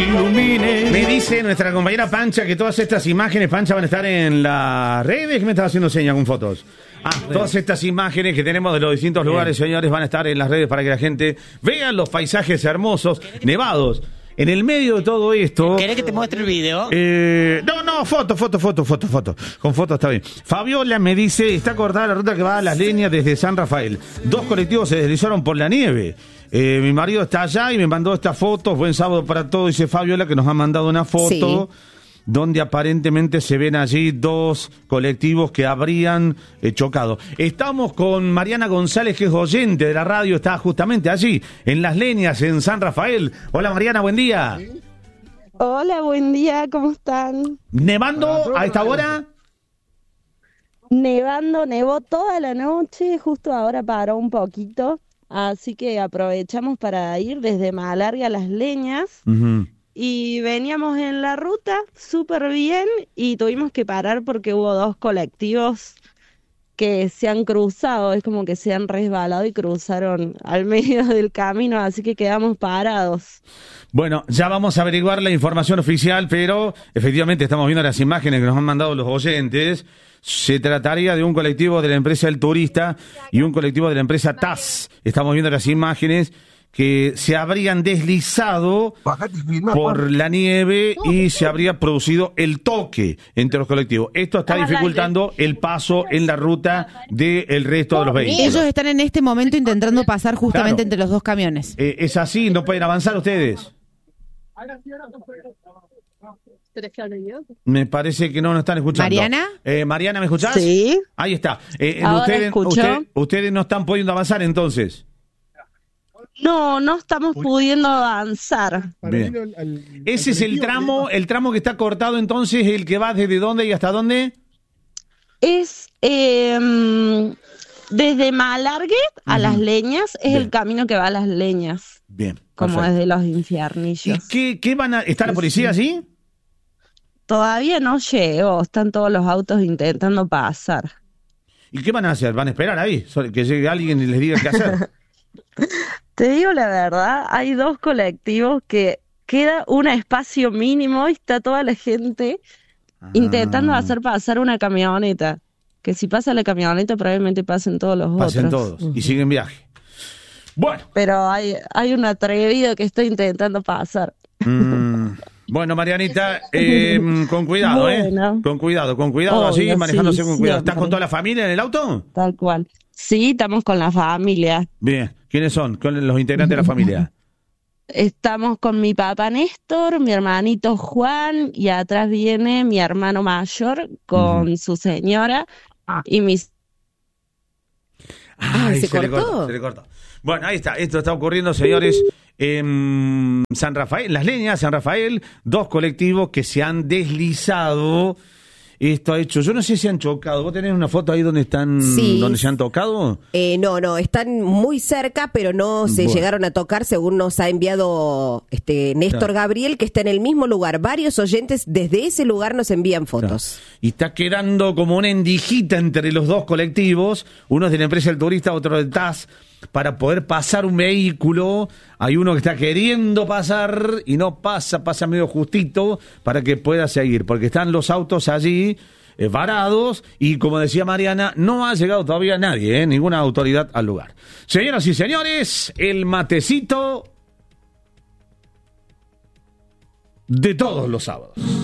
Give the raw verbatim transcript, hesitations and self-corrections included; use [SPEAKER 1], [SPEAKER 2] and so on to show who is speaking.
[SPEAKER 1] ilumine.
[SPEAKER 2] Me dice nuestra compañera Pancha que todas estas imágenes, Pancha, van a estar en las redes. ¿Qué me estás haciendo señas con fotos? Ah, todas estas imágenes que tenemos de los distintos Bien. lugares, señores, van a estar en las redes para que la gente vea los paisajes hermosos, nevados. En el medio de todo esto...
[SPEAKER 1] ¿Querés que te muestre el video?
[SPEAKER 2] Eh, no, no, foto, foto, foto, foto, foto. Con foto está bien. Fabiola me dice, está cortada la ruta que va a Las Leñas desde San Rafael. Dos colectivos se deslizaron por la nieve. Eh, mi marido está allá y me mandó estas fotos. Buen sábado para todos, dice Fabiola, que nos ha mandado una foto... Sí. Donde aparentemente se ven allí dos colectivos que habrían eh, chocado. Estamos con Mariana González, que es oyente de la radio, está justamente allí, en Las Leñas, en San Rafael. Hola Mariana, buen día.
[SPEAKER 3] Hola, buen día, ¿cómo están?
[SPEAKER 2] ¿Nevando a esta hora?
[SPEAKER 3] Nevando, nevó toda la noche, justo ahora paró un poquito, así que aprovechamos para ir desde Malargüe a Las Leñas. Uh-huh. Y veníamos en la ruta súper bien y tuvimos que parar porque hubo dos colectivos que se han cruzado, es como que se han resbalado y cruzaron al medio del camino, así que quedamos parados.
[SPEAKER 2] Bueno, ya vamos a averiguar la información oficial, pero efectivamente estamos viendo las imágenes que nos han mandado los oyentes. Se trataría de un colectivo de la empresa El Turista y un colectivo de la empresa T A S. Estamos viendo las imágenes que se habrían deslizado por la nieve y se habría producido el toque entre los colectivos. Esto está dificultando el paso en la ruta del resto de los vehículos.
[SPEAKER 4] Ellos están en este momento intentando pasar justamente
[SPEAKER 2] Claro.
[SPEAKER 4] entre los dos camiones.
[SPEAKER 2] Eh, ¿Es así? ¿No pueden avanzar ustedes? Me parece que no nos están escuchando.
[SPEAKER 4] ¿Mariana?
[SPEAKER 2] Eh, Mariana, ¿me escuchás?
[SPEAKER 3] Sí.
[SPEAKER 2] Ahí está. Eh,
[SPEAKER 3] Ahora
[SPEAKER 2] ustedes,
[SPEAKER 3] escucho.
[SPEAKER 2] usted- ustedes no están pudiendo avanzar entonces.
[SPEAKER 3] No, no estamos pudiendo avanzar.
[SPEAKER 2] Bien. Ese es el tramo, el tramo que está cortado entonces, el que va desde dónde y hasta dónde.
[SPEAKER 3] Es eh, desde Malargüe a
[SPEAKER 2] Ujú.
[SPEAKER 3] Las Leñas, es
[SPEAKER 2] Bien.
[SPEAKER 3] el camino que va a Las Leñas,
[SPEAKER 2] Bien.
[SPEAKER 3] como
[SPEAKER 2] perfecto.
[SPEAKER 3] desde los
[SPEAKER 2] ¿Y
[SPEAKER 3] infiernillos.
[SPEAKER 2] qué, qué van a... ¿Está la policía allí?
[SPEAKER 3] Todavía no llegó, están todos los autos intentando pasar.
[SPEAKER 2] ¿Y qué van a hacer? ¿Van a esperar ahí? So- Que llegue alguien y les diga qué hacer.
[SPEAKER 3] Te digo la verdad, hay dos colectivos que queda un espacio mínimo y está toda la gente intentando
[SPEAKER 2] Ah.
[SPEAKER 3] hacer pasar una camioneta. Que si pasa la camioneta probablemente pasen todos los
[SPEAKER 2] Pasen
[SPEAKER 3] otros.
[SPEAKER 2] todos y siguen viaje. Bueno.
[SPEAKER 3] Pero hay, hay un atrevido que está intentando pasar.
[SPEAKER 2] Mm, bueno, Marianita, eh, con cuidado,
[SPEAKER 3] Bueno.
[SPEAKER 2] ¿eh? Con cuidado, con cuidado,
[SPEAKER 3] Obvio,
[SPEAKER 2] así, manejándose
[SPEAKER 3] sí,
[SPEAKER 2] con cuidado. ¿Estás
[SPEAKER 3] siempre.
[SPEAKER 2] con toda la familia en el auto?
[SPEAKER 3] Tal cual. Sí, estamos con la familia.
[SPEAKER 2] Bien. ¿Quiénes son? ¿Con los integrantes de la familia?
[SPEAKER 3] Estamos con mi papá Néstor, mi hermanito Juan y atrás viene mi hermano mayor con
[SPEAKER 2] Ujú.
[SPEAKER 3] su señora y mis...
[SPEAKER 2] Ay,
[SPEAKER 4] ¿se
[SPEAKER 2] le
[SPEAKER 4] cortó?
[SPEAKER 2] cortó, se le cortó. Bueno, ahí está. Esto está ocurriendo, señores, en San Rafael, Las Leñas, San Rafael. Dos colectivos que se han deslizado. Esto ha hecho... Yo no sé si han chocado. ¿Vos tenés una foto ahí donde están,
[SPEAKER 5] Sí.
[SPEAKER 2] donde se han tocado?
[SPEAKER 5] Eh, no, no, están muy cerca, pero no se
[SPEAKER 2] Bueno.
[SPEAKER 5] llegaron a tocar, según nos ha enviado este Néstor
[SPEAKER 2] Claro.
[SPEAKER 5] Gabriel, que está en el mismo lugar. Varios oyentes desde ese lugar nos envían fotos.
[SPEAKER 2] Y está quedando como una endijita entre los dos colectivos. Uno es de la empresa El Turista, otro del T A S. Para poder pasar un vehículo, hay uno que está queriendo pasar y no pasa, pasa medio justito para que pueda seguir, porque están los autos allí eh, varados y, como decía Mariana, no ha llegado todavía nadie, eh, ninguna autoridad al lugar. Señoras y señores, el matecito de todos los sábados.